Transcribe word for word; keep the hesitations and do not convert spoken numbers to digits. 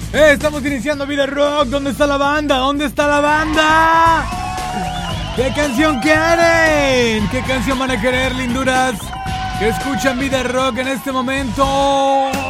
Eh, estamos iniciando Vida Rock. ¿Dónde está la banda? ¿Dónde está la banda? ¿Qué canción quieren? ¿Qué canción van a querer, linduras? Que escuchan Vida Rock en este momento.